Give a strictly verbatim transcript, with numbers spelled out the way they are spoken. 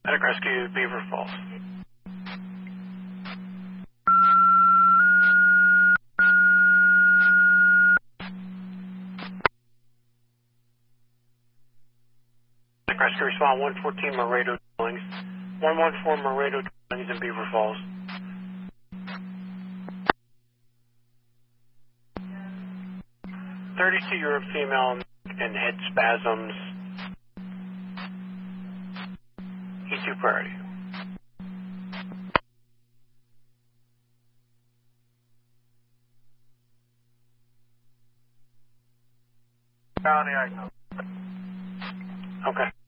Medic Rescue, Beaver Falls. Medic Rescue, respond one fourteen Moreto Dwellings. one one four Moreto Dwellings in Beaver Falls. thirty-two-year-old female and head spasms. E two priority. County, I know. Okay.